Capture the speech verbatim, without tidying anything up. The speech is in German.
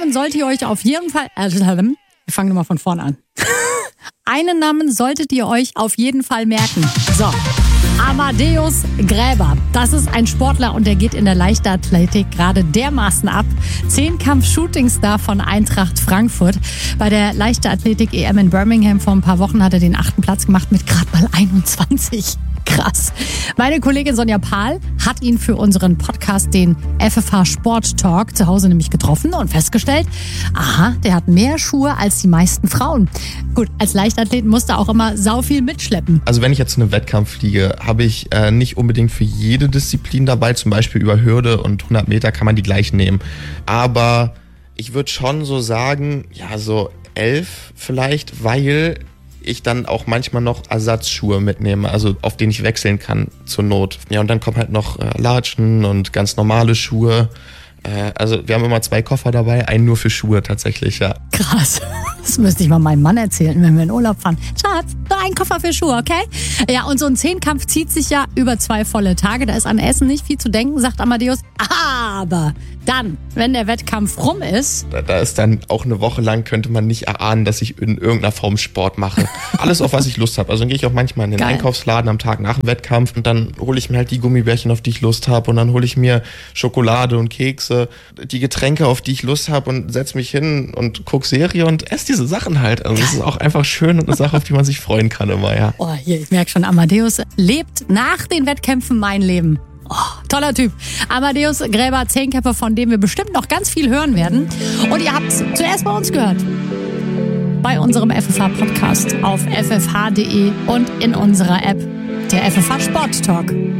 Namen solltet ihr euch auf jeden Fall... Wir fangen nochmal von vorne an. Einen Namen solltet ihr euch auf jeden Fall merken. So, Amadeus Gräber. Das ist ein Sportler und der geht in der Leichtathletik gerade dermaßen ab. Zehnkampf-Shootingstar von Eintracht Frankfurt. Bei der Leichtathletik-E M in Birmingham vor ein paar Wochen hat er den achten Platz gemacht mit gerade mal einundzwanzig. Krass. Meine Kollegin Sonja Pahl hat ihn für unseren Podcast, den F F H Sport Talk, zu Hause nämlich getroffen und festgestellt, aha, der hat mehr Schuhe als die meisten Frauen. Gut, als Leichtathlet musste er auch immer sau viel mitschleppen. Also wenn ich jetzt zu einem Wettkampf fliege, habe ich äh, nicht unbedingt für jede Disziplin dabei. Zum Beispiel über Hürde und hundert Meter kann man die gleich nehmen. Aber ich würde schon so sagen, ja so elf vielleicht, weil ich dann auch manchmal noch Ersatzschuhe mitnehme, also auf denen ich wechseln kann zur Not. Ja, und dann kommen halt noch äh, Latschen und ganz normale Schuhe. Äh, also wir haben immer zwei Koffer dabei, einen nur für Schuhe tatsächlich, ja. Krass. Das müsste ich mal meinem Mann erzählen, wenn wir in Urlaub fahren. Schatz, nur ein Koffer für Schuhe, okay? Ja, und so ein Zehnkampf zieht sich ja über zwei volle Tage. Da ist an Essen nicht viel zu denken, sagt Amadeus. Aber dann, wenn der Wettkampf rum ist... Da, da ist dann auch eine Woche lang, könnte man nicht erahnen, dass ich in irgendeiner Form Sport mache. Alles, auf was ich Lust habe. Also dann gehe ich auch manchmal in den Geil. Einkaufsladen am Tag nach dem Wettkampf und dann hole ich mir halt die Gummibärchen, auf die ich Lust habe. Und dann hole ich mir Schokolade und Kekse, die Getränke, auf die ich Lust habe und setze mich hin und gucke Serie und esse diese Sachen halt. Also das ist auch einfach schön und eine Sache, auf die man sich freuen kann immer, ja. Oh, hier, ich merke schon, Amadeus lebt nach den Wettkämpfen mein Leben. Oh, toller Typ. Amadeus Gräber, Zehnkämpfer, von dem wir bestimmt noch ganz viel hören werden. Und ihr habt zuerst bei uns gehört. Bei unserem F F H-Podcast auf f f h punkt d e und in unserer App, der F F H Sport Talk.